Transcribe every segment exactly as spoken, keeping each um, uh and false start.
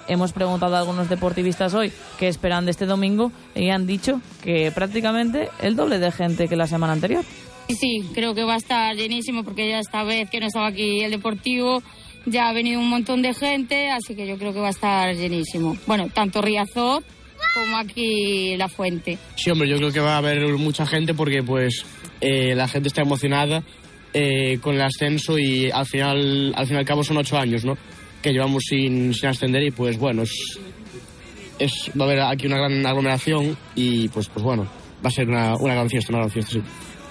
hemos preguntado a algunos deportivistas hoy qué esperan de este domingo y han dicho que prácticamente el doble de gente que la semana anterior. Sí, creo que va a estar llenísimo porque ya esta vez que no estaba aquí el Deportivo ya ha venido un montón de gente, así que yo creo que va a estar llenísimo. Bueno, tanto Riazor como aquí La Fuente. Sí, hombre, yo creo que va a haber mucha gente porque pues eh, la gente está emocionada eh, con el ascenso y al final, al fin y al cabo son ocho años, ¿no? Que llevamos sin, sin ascender y pues bueno, es, es, va a haber aquí una gran aglomeración y pues, pues bueno, va a ser una, una gran fiesta, una gran fiesta, sí.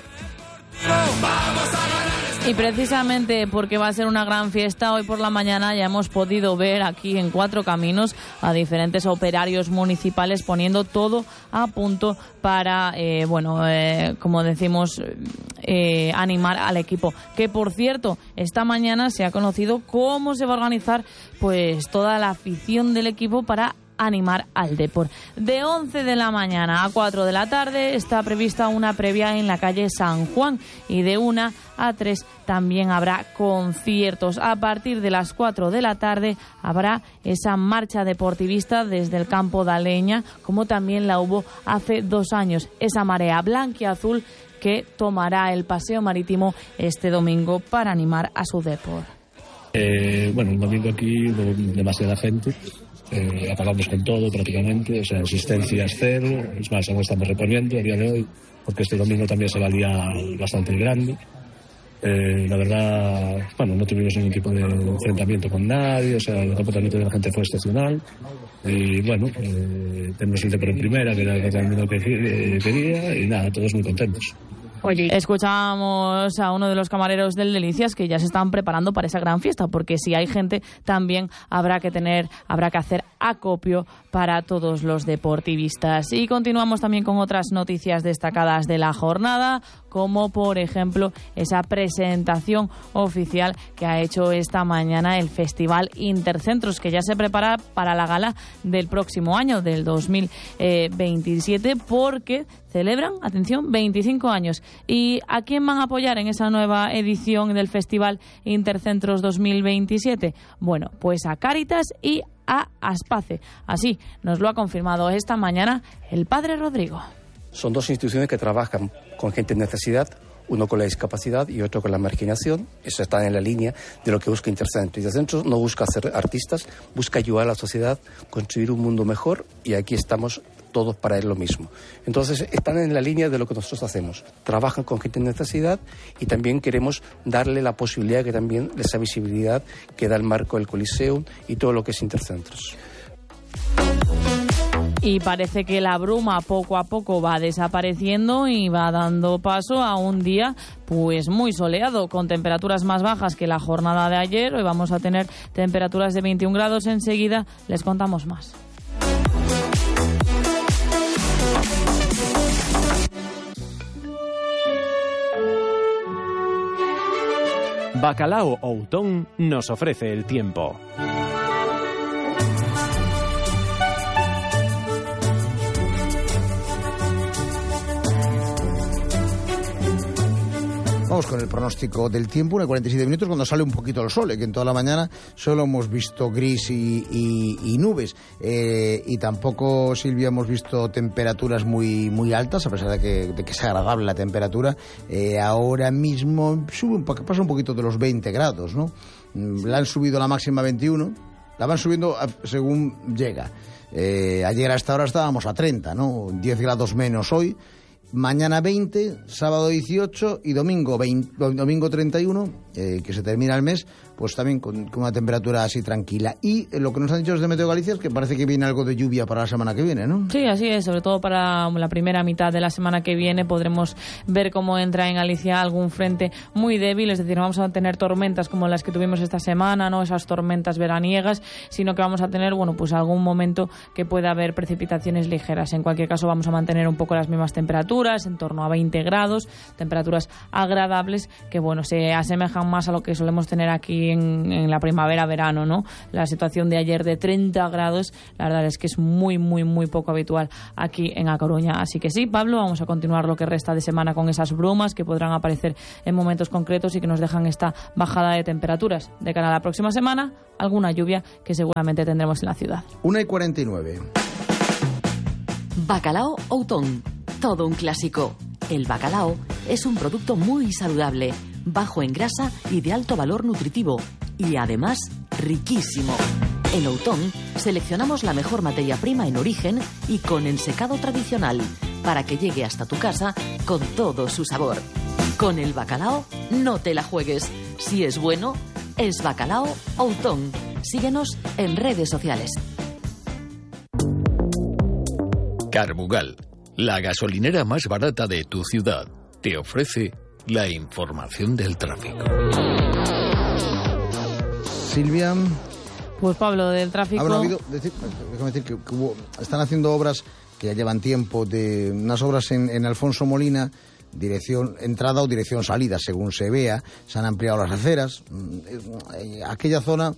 Y precisamente porque va a ser una gran fiesta, hoy por la mañana ya hemos podido ver aquí en Cuatro Caminos a diferentes operarios municipales poniendo todo a punto para, eh, bueno, eh, como decimos, eh, animar al equipo. Que, por cierto, esta mañana se ha conocido cómo se va a organizar pues toda la afición del equipo para animar al Depor. De once de la mañana a cuatro de la tarde está prevista una previa en la calle San Juan y de una a tres también habrá conciertos. A partir de las cuatro de la tarde habrá esa marcha deportivista desde el campo de Aleña, como también la hubo hace dos años, esa marea blanquiazul que tomará el paseo marítimo este domingo para animar a su Depor. Eh, bueno, el domingo aquí demasiada gente. Eh, apagamos con todo prácticamente, o sea, asistencias cero, es más, aún estamos reponiendo a día de hoy, porque este domingo también se valía bastante grande. Eh, la verdad, bueno, no tuvimos ningún tipo de enfrentamiento con nadie, o sea, el comportamiento de la gente fue excepcional. Y bueno, eh, tenemos el Depor en primera, que era también lo que eh, quería, y nada, todos muy contentos. Oye, escuchábamos a uno de los camareros del Delicias que ya se están preparando para esa gran fiesta, porque si hay gente también habrá que tener, habrá que hacer acopio para todos los deportivistas. Y continuamos también con otras noticias destacadas de la jornada, como por ejemplo esa presentación oficial que ha hecho esta mañana el Festival Intercentros, que ya se prepara para la gala del próximo año, del dos mil veintisiete, porque celebran, atención, veinticinco años. ¿Y a quién van a apoyar en esa nueva edición del Festival Intercentros dos mil veintisiete? Bueno, pues a Cáritas y a Aspace. Así nos lo ha confirmado esta mañana el padre Rodrigo. Son dos instituciones que trabajan con gente en necesidad, uno con la discapacidad y otro con la marginación. Eso está en la línea de lo que busca Intercentros. Intercentros no busca hacer artistas, busca ayudar a la sociedad, construir un mundo mejor, y aquí estamos todos para lo mismo. Entonces están en la línea de lo que nosotros hacemos. Trabajan con gente en necesidad y también queremos darle la posibilidad que también de esa visibilidad que da el marco del Coliseum y todo lo que es Intercentros. Y parece que la bruma poco a poco va desapareciendo y va dando paso a un día pues muy soleado, con temperaturas más bajas que la jornada de ayer. Hoy vamos a tener temperaturas de veintiún grados. Enseguida les contamos más. Bacalao Outón nos ofrece el tiempo. Vamos con el pronóstico del tiempo, una de cuarenta y siete minutos, cuando sale un poquito el sol, ¿eh? Que en toda la mañana solo hemos visto gris y, y, y nubes. Eh, y tampoco, Silvia, hemos visto temperaturas muy, muy altas, a pesar de que, de que es agradable la temperatura. Eh, ahora mismo sube un, pasa un poquito de los veinte grados, ¿no? La han subido la máxima a veintiuno, la van subiendo a, según llega. Eh, ayer hasta ahora estábamos a treinta, ¿no? diez grados menos hoy. Mañana veinte, sábado dieciocho y domingo veinte, domingo treinta y uno, eh, que se termina el mes, pues también con, con una temperatura así tranquila. Y eh, lo que nos han dicho desde Meteo Galicia es que parece que viene algo de lluvia para la semana que viene, ¿no? Sí, así es, sobre todo para la primera mitad de la semana que viene podremos ver cómo entra en Galicia algún frente muy débil, es decir, no vamos a tener tormentas como las que tuvimos esta semana, no esas tormentas veraniegas, sino que vamos a tener, bueno, pues algún momento que pueda haber precipitaciones ligeras. En cualquier caso vamos a mantener un poco las mismas temperaturas, en torno a veinte grados, temperaturas agradables que, bueno, se asemejan acercan más a lo que solemos tener aquí en, en la primavera-verano, ¿no? La situación de ayer de treinta grados, la verdad es que es muy, muy, muy poco habitual aquí en A Coruña. Así que sí, Pablo, vamos a continuar lo que resta de semana con esas brumas que podrán aparecer en momentos concretos y que nos dejan esta bajada de temperaturas. De cara a la próxima semana, alguna lluvia que seguramente tendremos en la ciudad. una y cuarenta y nueve. Bacalao Outón, todo un clásico. El bacalao es un producto muy saludable, bajo en grasa y de alto valor nutritivo, y además riquísimo. En Outón seleccionamos la mejor materia prima en origen y con ensecado tradicional, para que llegue hasta tu casa con todo su sabor. Con el bacalao no te la juegues. Si es bueno, es Bacalao Outón. Síguenos en redes sociales. Carbugal, la gasolinera más barata de tu ciudad, te ofrece la información del tráfico. Silvia. Pues Pablo, del tráfico... Habrá habido, decir, déjame decir que, que hubo, están haciendo obras que ya llevan tiempo, de unas obras en, en Alfonso Molina, dirección entrada o dirección salida, según se vea. Se han ampliado las aceras. Aquella zona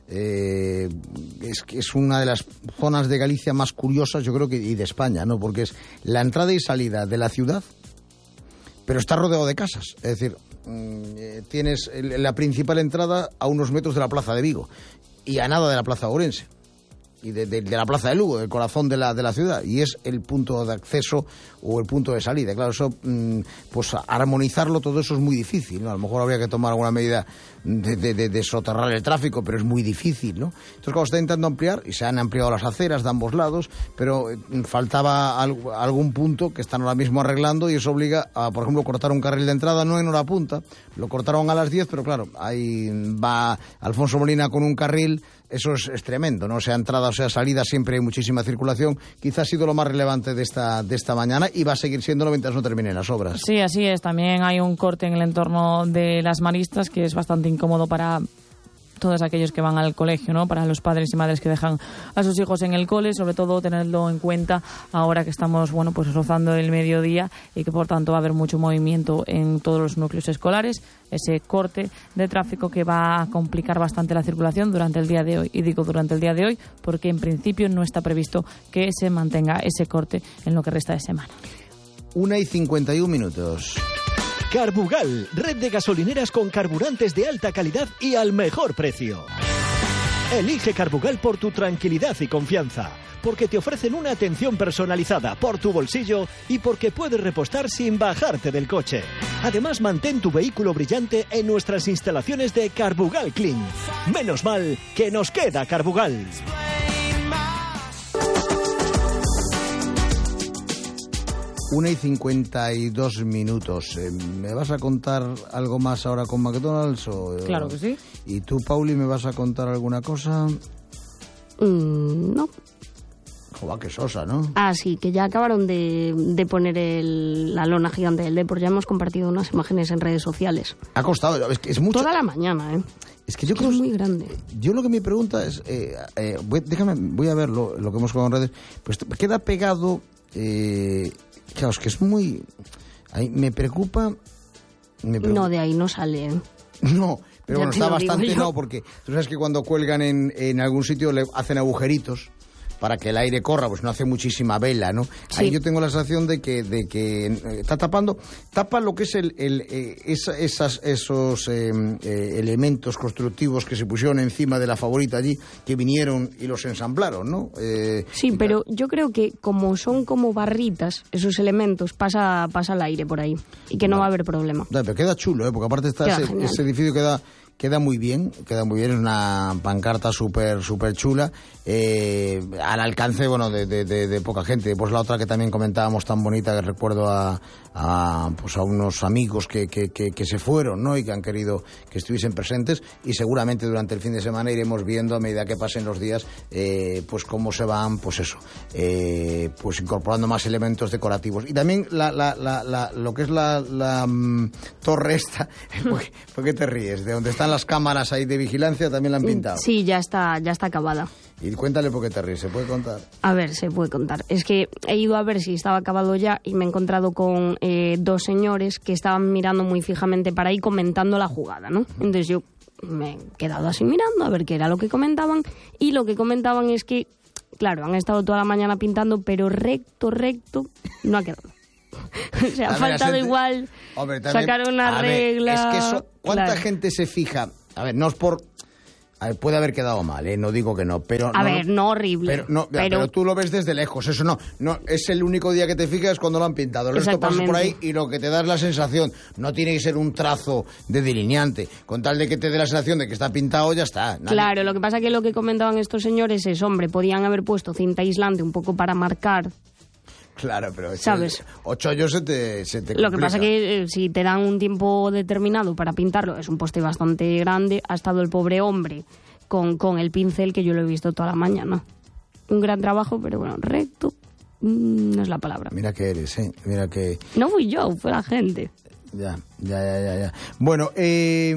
eh, es, es una de las zonas de Galicia más curiosas, yo creo que y de España, ¿no? Porque es la entrada y salida de la ciudad, pero está rodeado de casas. Es decir, eh, tienes la principal entrada a unos metros de la Plaza de Vigo y a nada de la Plaza Ourense y de, de, de la Plaza de Lugo, del corazón de la, de la ciudad, y es el punto de acceso o el punto de salida. Claro, eso, pues armonizarlo todo eso es muy difícil, ¿no? A lo mejor habría que tomar alguna medida de, de, de, de soterrar el tráfico, pero es muy difícil, ¿no? Entonces, claro, se está intentando ampliar, y se han ampliado las aceras de ambos lados, pero faltaba algo, algún punto que están ahora mismo arreglando, y eso obliga a, por ejemplo, cortar un carril de entrada, no en hora punta, lo cortaron a las diez, pero claro, ahí va Alfonso Molina con un carril. Eso es, es tremendo, ¿no? Sea entrada o sea salida, siempre hay muchísima circulación. Quizás ha sido lo más relevante de esta, de esta mañana, y va a seguir siéndolo mientras no terminen las obras. Sí, así es. También hay un corte en el entorno de las Maristas que es bastante incómodo para todos aquellos que van al colegio, ¿no? Para los padres y madres que dejan a sus hijos en el cole, sobre todo tenerlo en cuenta ahora que estamos, bueno, pues rozando el mediodía y que por tanto va a haber mucho movimiento en todos los núcleos escolares. Ese corte de tráfico que va a complicar bastante la circulación durante el día de hoy. Y digo durante el día de hoy porque en principio no está previsto que se mantenga ese corte en lo que resta de semana. Una y cincuenta y un minutos. Carbugal, red de gasolineras con carburantes de alta calidad y al mejor precio. Elige Carbugal por tu tranquilidad y confianza, porque te ofrecen una atención personalizada por tu bolsillo y porque puedes repostar sin bajarte del coche. Además, mantén tu vehículo brillante en nuestras instalaciones de Carbugal Clean. Menos mal que nos queda Carbugal. Una y cincuenta y dos minutos. ¿Me vas a contar algo más ahora con McDonald's? O, claro que sí. ¿Y tú, Pauli, me vas a contar alguna cosa? Mm, no. Joder, qué sosa, ¿no? Ah, sí, que ya acabaron de, de poner el, la lona gigante del Depor. Ya hemos compartido unas imágenes en redes sociales. Ha costado, es que es mucho. Toda la mañana, ¿eh? Es que yo es creo que es muy grande. Yo lo que me pregunta es, eh, eh, voy, déjame, voy a ver lo, lo que hemos colgado en redes. Pues queda pegado. Eh, Claro, es que es muy... Ahí me preocupa... Me preocupa. No, de ahí no sale. ¿eh? No, pero Ya bueno, te está lo digo bastante... yo. No, porque tú sabes que cuando cuelgan en, en algún sitio le hacen agujeritos para que el aire corra, pues no hace muchísima vela, ¿no? Sí. Ahí yo tengo la sensación de que de que eh, está tapando, tapa lo que es el, el eh, esa, esas, esos eh, eh, elementos constructivos que se pusieron encima de la Favorita allí, que vinieron y los ensamblaron, ¿no? Eh, Sí, pero yo creo que como son como barritas, esos elementos, pasa, pasa el aire por ahí y que no va a haber problema. No, pero queda chulo, ¿eh? Porque aparte está Queda ese, genial. ese edificio queda queda muy bien, queda muy bien, es una pancarta súper súper chula, eh, al alcance, bueno, de, de, de, de poca gente. Pues la otra que también comentábamos tan bonita, que recuerdo a, a pues a unos amigos que, que, que, que se fueron, ¿no? Y que han querido que estuviesen presentes, y seguramente durante el fin de semana iremos viendo, a medida que pasen los días, eh, pues cómo se van, pues eso, eh, pues incorporando más elementos decorativos. Y también la, la, la, la, lo que es la, la um, torre esta, ¿por qué, por qué te ríes? De donde están están las cámaras ahí de vigilancia, también la han pintado. Sí, ya está, ya está acabada. Y cuéntale por qué te ríes, ¿se puede contar? A ver, se puede contar. Es que he ido a ver si estaba acabado ya y me he encontrado con eh, dos señores que estaban mirando muy fijamente para ahí comentando la jugada, ¿no? Entonces yo me he quedado así mirando a ver qué era lo que comentaban y lo que comentaban es que, claro, han estado toda la mañana pintando, pero recto, recto, no ha quedado. O sea, ha faltado gente, igual hombre, también, sacar una regla. Ver, es que eso, ¿cuánta claro. gente se fija? A ver, no es por... A ver, puede haber quedado mal, ¿eh? No digo que no, pero... A no, ver, no horrible. Pero, no, pero... pero tú lo ves desde lejos, eso no, no. Es el único día que te fijas cuando lo han pintado. El resto pasas por ahí y lo que te da es la sensación. No tiene que ser un trazo de delineante. Con tal de que te dé la sensación de que está pintado, ya está. Nadie... Claro, lo que pasa que lo que comentaban estos señores es, hombre, podían haber puesto cinta aislante un poco para marcar... Claro, pero ¿sabes? Ocho hoyos se te, se te Lo que pasa que eh, si te dan un tiempo determinado para pintarlo, es un poste bastante grande, ha estado el pobre hombre con, con el pincel que yo lo he visto toda la mañana. Un gran trabajo, pero bueno, recto mmm, no es la palabra. Mira que eres, ¿eh? Mira que... No fui yo, fue la gente. Ya, ya, ya, ya. ya. Bueno, eh...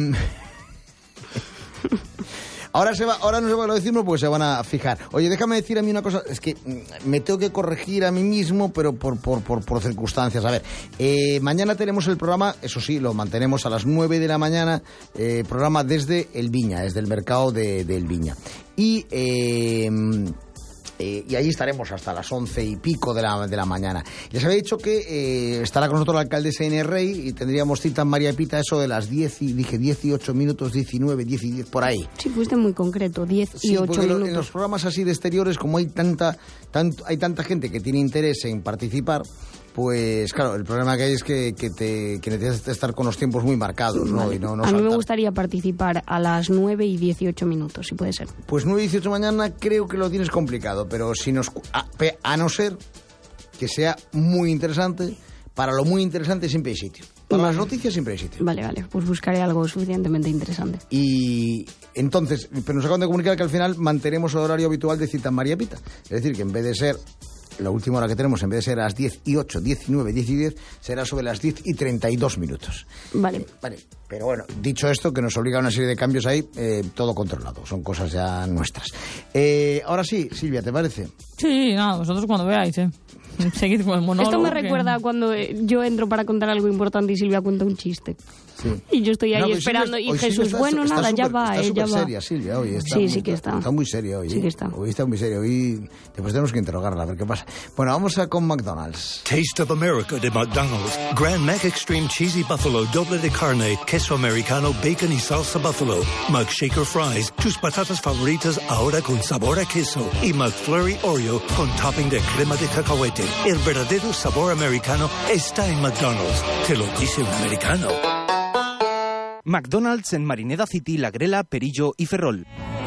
Ahora se va, ahora no se va a decirlo porque se van a fijar. Oye, déjame decir a mí una cosa, es que me tengo que corregir a mí mismo, pero por, por, por, por circunstancias. A ver, eh, mañana tenemos el programa, eso sí, lo mantenemos a las nueve de la mañana, eh, programa desde El Viña, desde el mercado de, de El Viña. Y... Eh, Eh, y ahí estaremos hasta las once y pico de la, de la mañana. Les había dicho que eh, estará con nosotros la alcaldesa Inés Rey y tendríamos cita en María Pita eso de las diez y dije dieciocho minutos, diecinueve, diez y diez, por ahí. Sí, fuiste muy concreto, diez y ocho sí, minutos. Lo, en los programas así de exteriores, como hay tanta, tanto, hay tanta gente que tiene interés en participar, pues claro, el problema que hay es que, que, te, que necesitas estar con los tiempos muy marcados, ¿no? Vale. Y no, no a saltar. mí me gustaría participar a las nueve y dieciocho minutos, si puede ser. Pues nueve y dieciocho mañana creo que lo tienes complicado, pero si nos a, a no ser que sea muy interesante, para lo muy interesante siempre hay sitio. Para vale. las noticias siempre hay sitio. Vale, vale, pues buscaré algo suficientemente interesante. Y entonces, pero nos acaban de comunicar que al final mantenemos el horario habitual de cita en María Pita. Es decir, que en vez de ser... La última hora que tenemos, en vez de ser a las diez y ocho, diecinueve, diez y diez, será sobre las diez y treinta y dos minutos. Vale. Eh, vale. Pero bueno, dicho esto, que nos obliga a una serie de cambios ahí, eh, todo controlado. Son cosas ya nuestras. Eh, ahora sí, Silvia, ¿te parece? Sí, nada, vosotros cuando veáis, ¿eh? Seguid con el monólogo. Esto me que... recuerda a cuando yo entro para contar algo importante y Silvia cuenta un chiste. Sí. Y yo estoy ahí no, esperando Silvia, y Jesús, está, bueno, está nada, super, ya va, está eh, ya va. seria, Silvia, hoy está sí, muy, sí que está. Está muy seria hoy. Sí que está. Hoy está muy seria. Hoy después tenemos que interrogarla, a ver qué pasa. Bueno, vamos a con McDonald's. Taste of America de McDonald's. Grand Mac Extreme Cheesy Buffalo, doble de carne, queso americano, bacon y salsa buffalo. McShaker Fries, tus patatas favoritas ahora con sabor a queso. Y McFlurry Oreo con topping de crema de cacahuete. El verdadero sabor americano está en McDonald's. Te lo dice un americano. McDonald's en Marineda City, La Grela, Perillo y Ferrol.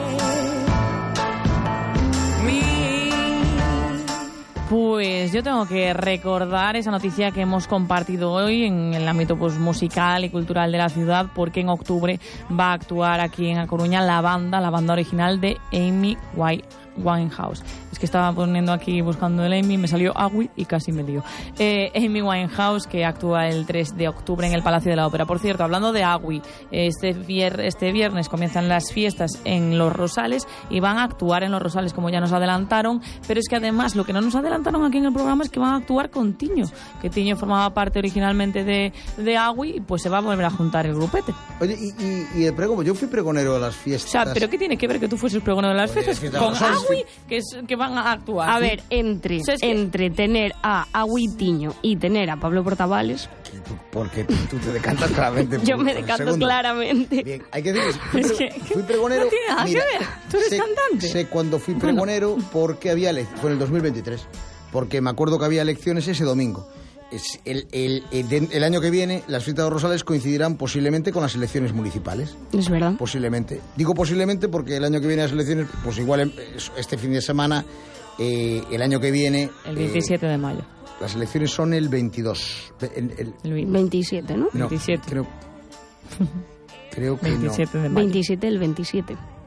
Pues yo tengo que recordar esa noticia que hemos compartido hoy en el ámbito pues, musical y cultural de la ciudad, porque en octubre va a actuar aquí en A Coruña la banda, la banda original de Amy Winehouse. Es que estaba poniendo aquí buscando el Amy, me salió Agui y casi me dio. Eh, Amy Winehouse, que actúa el tres de octubre en el Palacio de la Ópera. Por cierto, hablando de Agui, este, vier, este viernes comienzan las fiestas en Los Rosales y van a actuar en Los Rosales, como ya nos adelantaron, pero es que además lo que no nos adelantaron aquí en el programa es que van a actuar con Tiño, que Tiño formaba parte originalmente de, de Agui y pues se va a volver a juntar el grupete. Oye, y, y, y el pregono, yo fui pregonero a las fiestas. O sea, ¿pero qué tiene que ver que tú fueses pregonero de las Oye, fiestas? Con Agui, que, es, que van a actuar. A ¿sí? ver, entre, o sea, es que... entre tener a Agui Tiño y tener a Pablo Portavales... Porque tú, tú te decantas claramente. Yo me decanto segundo. claramente. Bien, hay que decir que fui, es pre- que, fui pregonero... No tiene nada mira, que ver, tú eres sé, cantante. Sé cuando fui pregonero bueno. porque había... Le- fue en el dos mil veintitrés. Porque me acuerdo que había elecciones ese domingo. Es el, el, el, el año que viene las fiestas de Rosales coincidirán posiblemente con las elecciones municipales. Es verdad. Posiblemente. Digo posiblemente porque el año que viene las elecciones, pues igual este fin de semana, eh, el año que viene... El veintisiete eh, de mayo. Las elecciones son el veintidós. El, el, el veintisiete, ¿no? no veintisiete. Creo, creo que veintisiete no. de mayo. veintisiete, el veintisiete.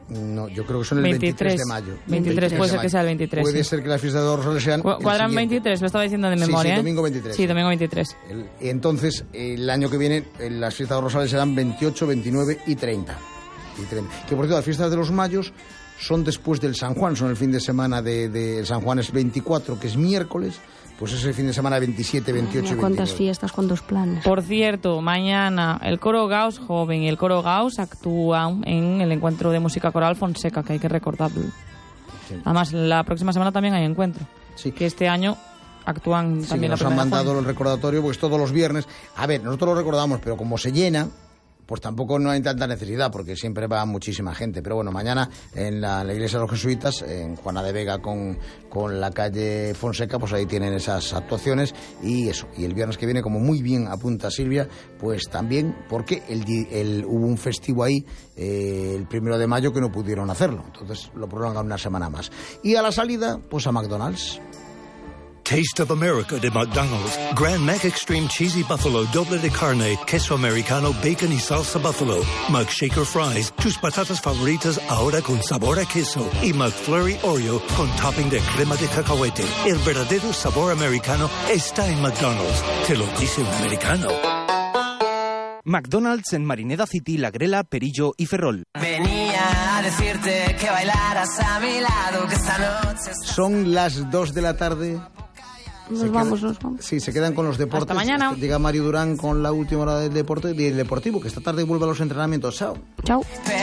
No, yo creo que son el veintitrés. veintitrés de mayo. veintitrés, puede ser que sea el veintitrés. Puede sí. ser que las fiestas de los Rosales sean. Cu- Cuadran veintitrés, lo estaba diciendo de memoria. Sí, sí, ¿eh? domingo veintitrés. Sí, domingo veintitrés. El, entonces, el año que viene, las fiestas de los Rosales serán veintiocho, veintinueve y treinta. Y treinta. Que por cierto, las fiestas de los Mayos son después del San Juan, son el fin de semana de, de San Juan es veinticuatro, que es miércoles, pues es el fin de semana veintisiete, veintiocho y veintinueve. ¿Cuántas fiestas, cuántos planes? Por cierto, mañana el coro Gauss joven y el coro Gauss actúan en el encuentro de música coral Fonseca, que hay que recordarlo. Sí. Además, la próxima semana también hay encuentro. Sí. Que este año actúan sí, también la nos han mandado Juan. el recordatorio, pues todos los viernes. A ver, nosotros lo recordamos, pero como se llena, pues tampoco no hay tanta necesidad, porque siempre va muchísima gente. Pero bueno, mañana en la, la iglesia de los jesuitas, en Juana de Vega con, con la calle Fonseca, pues ahí tienen esas actuaciones y eso. Y el viernes que viene, como muy bien apunta Silvia, pues también, porque el, el, hubo un festivo ahí eh, el primero de mayo que no pudieron hacerlo. Entonces lo prolongan una semana más. Y a la salida, pues a McDonald's. Taste of America de McDonald's. Grand Mac Extreme Cheesy Buffalo, doble de carne, queso americano, bacon y salsa buffalo. McShaker Fries, tus patatas favoritas ahora con sabor a queso. Y McFlurry Oreo con topping de crema de cacahuete. El verdadero sabor americano está en McDonald's. Te lo dice un americano. McDonald's en Marineda City, La Grela, Perillo y Ferrol. Venía a decirte que bailaras a mi lado, que esta noche... Son las dos de la tarde... Nos se vamos, queda, nos vamos. Sí, se quedan con los deportes. Hasta mañana. Llega Mario Durán con la última hora del deporte y el deportivo, que esta tarde vuelve a los entrenamientos. Chao. Chao.